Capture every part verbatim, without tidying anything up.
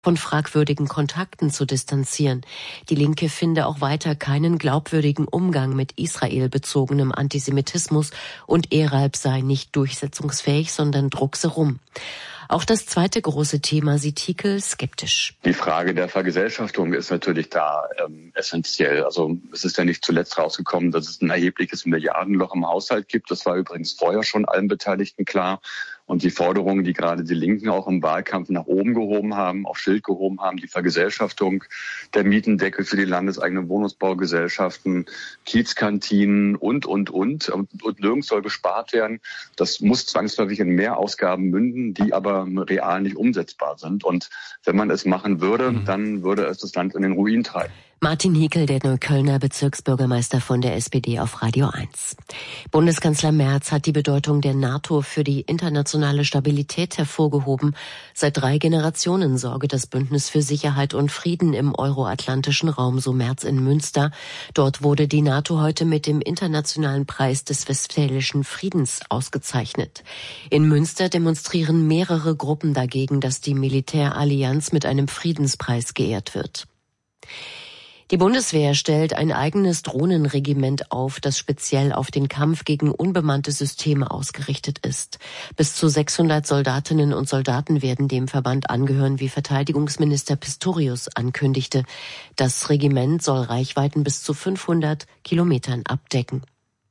von fragwürdigen Kontakten zu distanzieren. Die Linke finde auch weiter keinen glaubwürdigen Umgang mit israelbezogenem Antisemitismus und Eralb sei nicht durchsetzungsfähig, sondern druckse rum. Auch das zweite große Thema sieht Hickel skeptisch. Die Frage der Vergesellschaftung ist natürlich da ähm, essentiell. Also es ist ja nicht zuletzt rausgekommen, dass es ein erhebliches Milliardenloch im Haushalt gibt. Das war übrigens vorher schon allen Beteiligten klar. Und die Forderungen, die gerade die Linken auch im Wahlkampf nach oben gehoben haben, auf Schild gehoben haben, die Vergesellschaftung, der Mietendeckel für die landeseigenen Wohnungsbaugesellschaften, Kiezkantinen und, und, und. Und, und nirgends soll gespart werden. Das muss zwangsläufig in mehr Ausgaben münden, die aber real nicht umsetzbar sind. Und wenn man es machen würde, mhm. dann würde es das Land in den Ruin treiben. Martin Hickel, der Neuköllner Bezirksbürgermeister von der S P D auf Radio eins. Bundeskanzler Merz hat die Bedeutung der NATO für die internationale Stabilität hervorgehoben. Seit drei Generationen sorge das Bündnis für Sicherheit und Frieden im euroatlantischen Raum, so Merz in Münster. Dort wurde die NATO heute mit dem Internationalen Preis des Westfälischen Friedens ausgezeichnet. In Münster demonstrieren mehrere Gruppen dagegen, dass die Militärallianz mit einem Friedenspreis geehrt wird. Die Bundeswehr stellt ein eigenes Drohnenregiment auf, das speziell auf den Kampf gegen unbemannte Systeme ausgerichtet ist. Bis zu sechshundert Soldatinnen und Soldaten werden dem Verband angehören, wie Verteidigungsminister Pistorius ankündigte. Das Regiment soll Reichweiten bis zu fünfhundert Kilometern abdecken.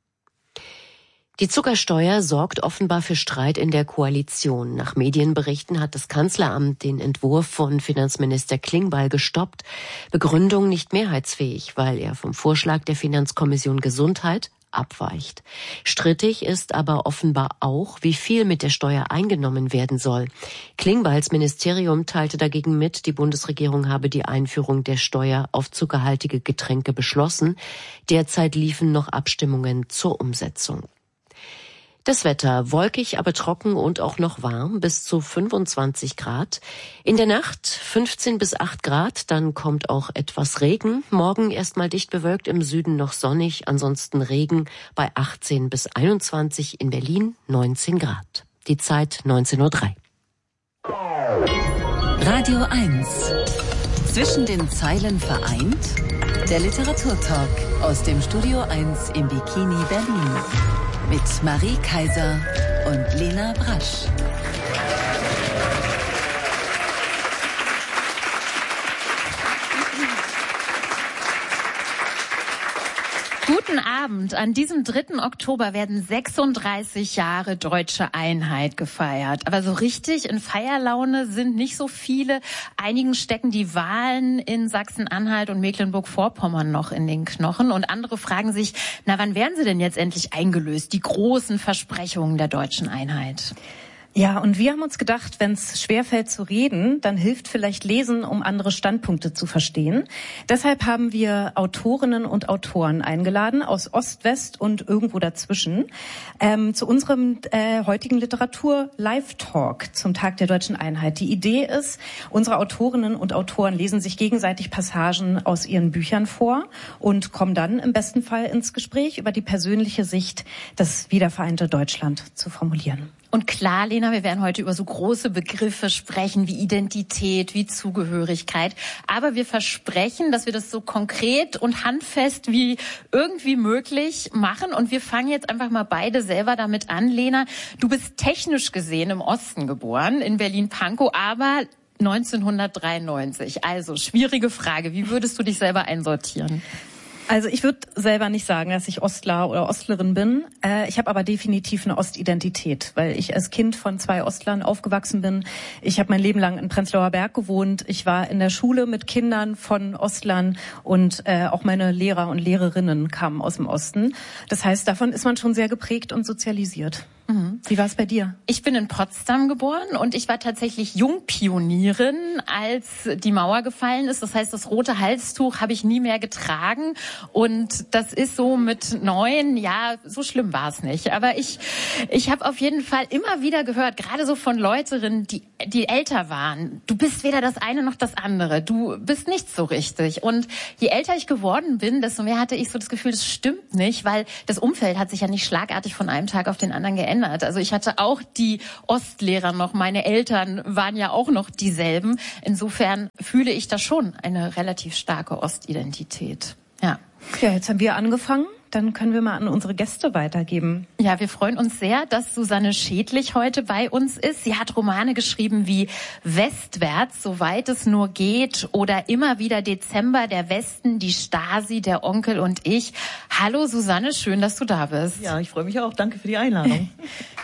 Die Zuckersteuer sorgt offenbar für Streit in der Koalition. Nach Medienberichten hat das Kanzleramt den Entwurf von Finanzminister Klingbeil gestoppt. Begründung nicht mehrheitsfähig, weil er vom Vorschlag der Finanzkommission Gesundheit abweicht. Strittig ist aber offenbar auch, wie viel mit der Steuer eingenommen werden soll. Klingbeils Ministerium teilte dagegen mit, die Bundesregierung habe die Einführung der Steuer auf zuckerhaltige Getränke beschlossen. Derzeit liefen noch Abstimmungen zur Umsetzung. Das Wetter wolkig, aber trocken und auch noch warm, bis zu fünfundzwanzig Grad. In der Nacht fünfzehn bis acht Grad, dann kommt auch etwas Regen. Morgen erstmal dicht bewölkt, im Süden noch sonnig, ansonsten Regen bei achtzehn bis einundzwanzig, in Berlin neunzehn Grad. Die Zeit neunzehn Uhr drei. Radio eins. Zwischen den Zeilen vereint der Literaturtalk aus dem Studio eins im Bikini Berlin. Mit Marie Kaiser und Lena Brasch. Guten Abend. An diesem dritten Oktober werden sechsunddreißig Jahre deutsche Einheit gefeiert. Aber so richtig in Feierlaune sind nicht so viele. Einigen stecken die Wahlen in Sachsen-Anhalt und Mecklenburg-Vorpommern noch in den Knochen. Und andere fragen sich, na, wann werden sie denn jetzt endlich eingelöst? Die großen Versprechungen der deutschen Einheit. Ja, und wir haben uns gedacht, wenn es schwerfällt zu reden, dann hilft vielleicht Lesen, um andere Standpunkte zu verstehen. Deshalb haben wir Autorinnen und Autoren eingeladen aus Ost, West und irgendwo dazwischen ähm, zu unserem äh, heutigen Literatur-Live-Talk zum Tag der deutschen Einheit. Die Idee ist, unsere Autorinnen und Autoren lesen sich gegenseitig Passagen aus ihren Büchern vor und kommen dann im besten Fall ins Gespräch über die persönliche Sicht, das wiedervereinte Deutschland zu formulieren. Und klar, Lena, wir werden heute über so große Begriffe sprechen wie Identität, wie Zugehörigkeit. Aber wir versprechen, dass wir das so konkret und handfest wie irgendwie möglich machen. Und wir fangen jetzt einfach mal beide selber damit an. Lena, du bist technisch gesehen im Osten geboren, in Berlin-Pankow, aber neunzehnhundertdreiundneunzig. Also, schwierige Frage. Wie würdest du dich selber einsortieren? Also ich würde selber nicht sagen, dass ich Ostler oder Ostlerin bin. Äh, ich habe aber definitiv eine Ostidentität, weil ich als Kind von zwei Ostlern aufgewachsen bin. Ich habe mein Leben lang in Prenzlauer Berg gewohnt. Ich war in der Schule mit Kindern von Ostlern und äh, auch meine Lehrer und Lehrerinnen kamen aus dem Osten. Das heißt, davon ist man schon sehr geprägt und sozialisiert. Mhm. Wie war es bei dir? Ich bin in Potsdam geboren und ich war tatsächlich Jungpionierin, als die Mauer gefallen ist. Das heißt, das rote Halstuch habe ich nie mehr getragen. Und das ist so mit neun, ja, so schlimm war es nicht. Aber ich ich habe auf jeden Fall immer wieder gehört, gerade so von Leuterinnen, die die älter waren, du bist weder das eine noch das andere, du bist nicht so richtig. Und je älter ich geworden bin, desto mehr hatte ich so das Gefühl, das stimmt nicht, weil das Umfeld hat sich ja nicht schlagartig von einem Tag auf den anderen geändert. verändert. Also ich hatte auch die Ostlehrer noch, meine Eltern waren ja auch noch dieselben. Insofern fühle ich da schon eine relativ starke Ostidentität. Ja. Ja, jetzt haben wir angefangen. Dann können wir mal an unsere Gäste weitergeben. Ja, wir freuen uns sehr, dass Susanne Schädlich heute bei uns ist. Sie hat Romane geschrieben wie Westwärts, soweit es nur geht, oder Immer wieder Dezember, der Westen, die Stasi, der Onkel und ich. Hallo Susanne, schön, dass du da bist. Ja, ich freue mich auch. Danke für die Einladung.